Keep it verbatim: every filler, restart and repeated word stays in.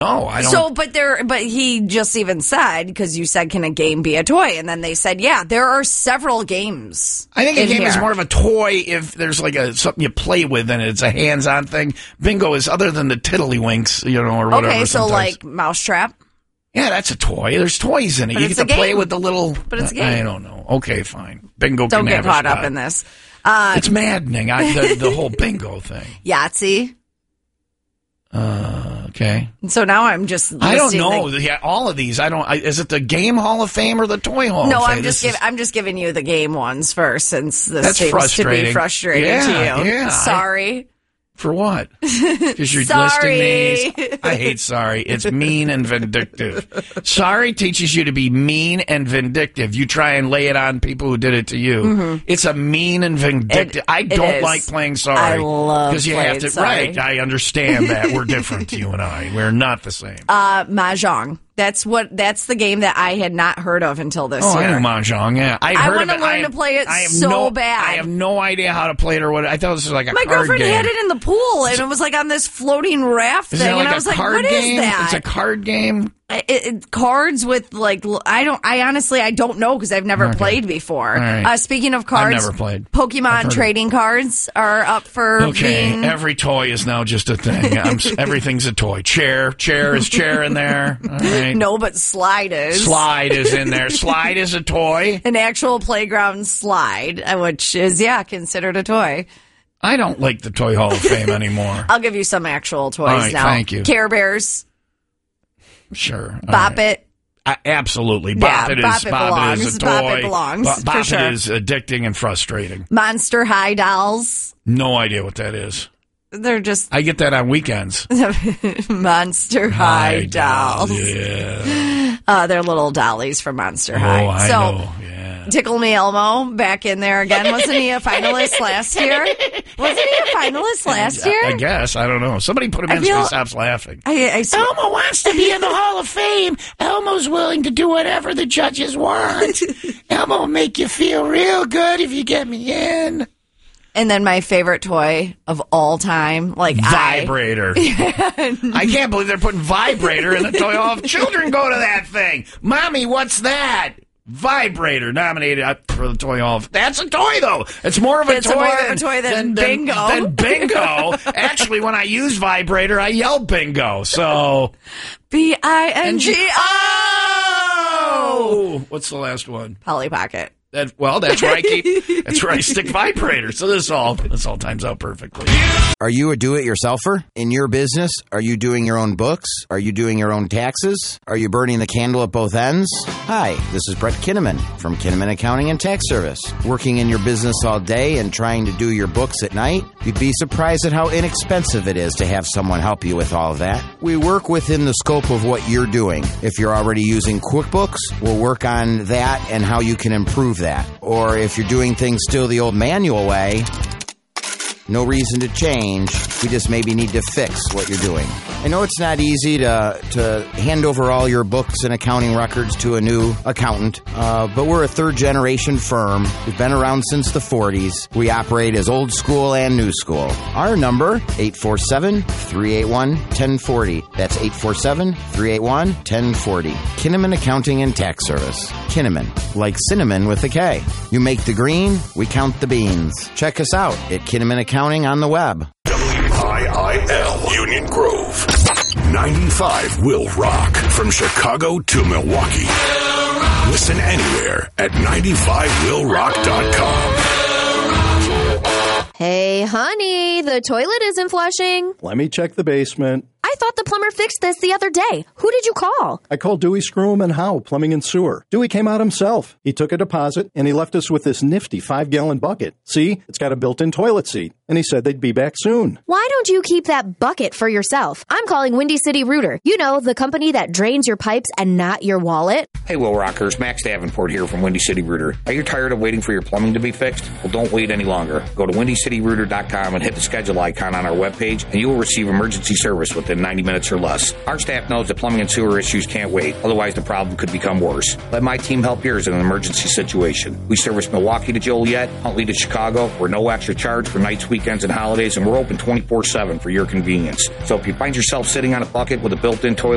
No, I don't. So, but there, but he just even said, because you said, can a game be a toy? And then they said, yeah, there are several games. I think a in game here. is more of a toy if there's like a something you play with and it's a hands-on thing. Bingo is other than the tiddlywinks, you know, or whatever. Okay, so sometimes. like Mousetrap. Yeah, that's a toy. There's toys in it. But you it's get to a play game. with the little. But it's a game. I don't know. Okay, fine. Bingo. Don't can get have caught a up spot. in this. Uh, It's maddening. I, the, the whole bingo thing. Yahtzee. Uh, okay. So now I'm just. I don't listing know. the- Yeah, all of these. I don't. I, is it the Game Hall of Fame or the Toy Hall No, of Fame? I'm just This giving. is- I'm just giving you the game ones first, since this That's seems to frustrating. be frustrating Yeah, to you. yeah, I- Sorry. For what? Because you're Sorry. listing these. I hate sorry. It's mean and vindictive. Sorry teaches you to be mean and vindictive. You try and lay it on people who did it to you. Mhm. It's a mean and vindictive. It- I it don't is. like playing sorry. I love because you have playing to. sorry. Right. I understand that we're different. You and I. We're not the same. Uh, Mahjong. That's what. That's the game that I had not heard of until this Oh, year. I know Mahjong, yeah. I'd I heard wanna of it. learn I to have- play it I have so no, bad. I have no idea how to play it or what. I thought this was like a My card girlfriend game. had it in the pool, and it was like on this floating raft Is thing, that like and I a was like, card "What game? is that?" It's a card game. It, it, cards with like l- I don't. I honestly I don't know because I've never Okay. played before. All right. Uh, speaking of cards, I've never played. I've Pokemon heard trading cards are up for Okay, being. every toy is now just a thing. I'm, s- everything's a toy. Chair, chair is chair in there. All right. No, but slide is Slide is in there. Slide is a toy. an actual playground slide, uh, which is yeah considered a toy. I don't like the Toy Hall of Fame anymore. I'll give you some actual toys All right, now. thank you. Care Bears, Sure. All Bop right. It. Uh, absolutely. Yeah, Bop it is, Bop It Bop belongs. It is a toy. Bop It belongs, Bo- for Bop sure. It is addicting and frustrating. Monster High Dolls. No idea what that is. They're just I get that on weekends. Monster High, Dolls. Yeah. Uh, they're little dollies from Monster High. Oh, I so, know. Yeah. Tickle Me Elmo back in there again. Wasn't he a finalist last year? Wasn't he a finalist last year? I guess. I don't know. Somebody put him I in so feel- he stops laughing. I, I swear- Elmo wants to be in the Hall of Fame. Elmo's willing to do whatever the judges want. Elmo will make you feel real good if you get me in. And then my favorite toy of all time, like Vibrator. I, I can't believe they're putting vibrator in the toy hall. Children go to that thing. Mommy, what's that? Vibrator nominated for the toy hall. That's a toy, though. It's more of a It's toy, more of than, a toy than bingo. Than bingo. Actually, when I use vibrator, I yell bingo. So B I N G O. Oh, what's the last one? Polly Pocket. That, well, that's where I keep. That's where I stick vibrator. So this all this all times out perfectly. Are you a do-it-yourselfer? In your business, are you doing your own books? Are you doing your own taxes? Are you burning the candle at both ends? Hi, this is Brett Kinnaman from Kinnaman Accounting and Tax Service. Working in your business all day and trying to do your books at night? You'd be surprised at how inexpensive it is to have someone help you with all of that. We work within the scope of what you're doing. If you're already using QuickBooks, we'll work on that and how you can improve that. Or if you're doing things still the old manual way, no reason to change. We just maybe need to fix what you're doing. I know it's not easy to to hand over all your books and accounting records to a new accountant, uh, but we're a third-generation firm. We've been around since the forties. We operate as old school and new school. Our number, eight four seven, three eight one, one zero four zero. That's eight four seven, three eight one, one zero four zero. Kinnaman Accounting and Tax Service. Kinnaman, like cinnamon with a K. You make the green, we count the beans. Check us out at Kinnaman Accounting on the web. W I I L, Union Grove. ninety-five will rock from Chicago to Milwaukee. Listen anywhere at ninety-five will rock dot com. Hey, honey, the toilet isn't flushing. Let me check the basement. I thought the plumber fixed this the other day. Who did you call? I called Dewey Screw and Howe, Plumbing and Sewer. Dewey came out himself. He took a deposit, and he left us with this nifty five-gallon bucket. See, it's got a built-in toilet seat. And he said they'd be back soon. Why don't you keep that bucket for yourself? I'm calling Windy City Rooter. You know, the company that drains your pipes and not your wallet. Hey, Will Rockers. Max Davenport here from Windy City Rooter. Are you tired of waiting for your plumbing to be fixed? Well, don't wait any longer. Go to windy city rooter dot com and hit the schedule icon on our webpage, and you will receive emergency service within ninety minutes or less. Our staff knows that plumbing and sewer issues can't wait. Otherwise, the problem could become worse. Let my team help yours in an emergency situation. We service Milwaukee to Joliet, Huntley to Chicago. We're no extra charge for nights, weekends, and holidays, and we're open twenty-four seven for your convenience. So if you find yourself sitting on a bucket with a built-in toilet,